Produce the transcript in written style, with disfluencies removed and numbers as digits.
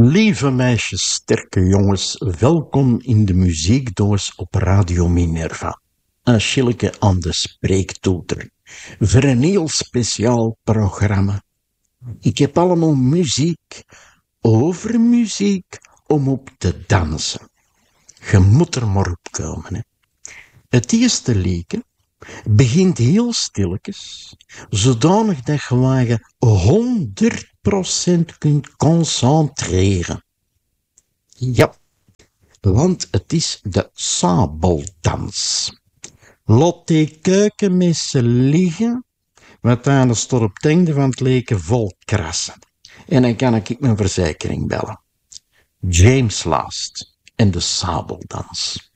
Lieve meisjes, sterke jongens, welkom in de muziekdoos op Radio Minerva. Een schilleke aan de spreektoeter. Voor een heel speciaal programma. Ik heb allemaal muziek, over muziek, om op te dansen. Je moet er maar op komen, hè. Het eerste liedje begint heel stilletjes, zodanig dat je 100% kunt concentreren. Ja, want het is de sabeldans. Laat die keukenmessen liggen, want dan staat op het einde van het leken vol krassen. En dan kan ik mijn verzekering bellen. James Last en de sabeldans.